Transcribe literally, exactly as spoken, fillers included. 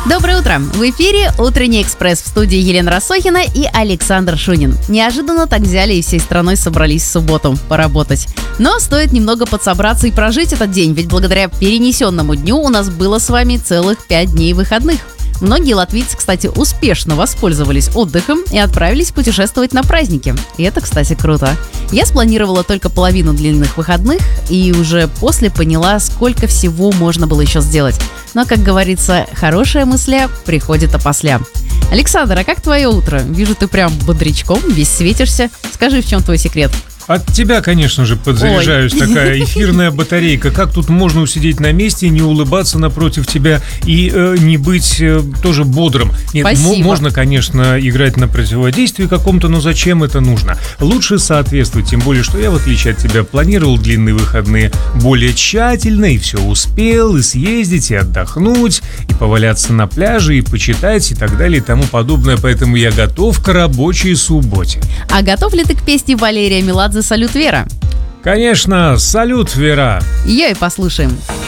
Доброе утро! В эфире «Утренний экспресс», в студии Елена Рассохина и Александр Шунин. Неожиданно так взяли и всей страной собрались в субботу поработать. Но стоит немного подсобраться и прожить этот день, ведь благодаря перенесенному дню у нас было с вами целых пять дней выходных. Многие латвийцы, кстати, успешно воспользовались отдыхом и отправились путешествовать на праздники. И это, кстати, круто. Я спланировала только половину длинных выходных и уже после поняла, сколько всего можно было еще сделать. Но, как говорится, хорошая мысля приходит опосля. Александр, а как твое утро? Вижу, ты прям бодрячком, весь светишься. Скажи, в чем твой секрет? От тебя, конечно же, подзаряжаюсь. Ой. Такая эфирная батарейка. Как тут можно усидеть на месте, не улыбаться напротив тебя и э, не быть э, тоже бодрым? Нет, м- можно, конечно, играть на противодействии каком-то, но зачем это нужно? Лучше соответствовать, тем более, что я, в отличие от тебя, планировал длинные выходные более тщательно, и все успел, и съездить, и отдохнуть, и поваляться на пляже, и почитать, и так далее, и тому подобное. Поэтому я готов к рабочей субботе. А готов ли ты к песне Валерия Меладзе «Салют, Вера»? Конечно, салют, Вера! Ее и послушаем.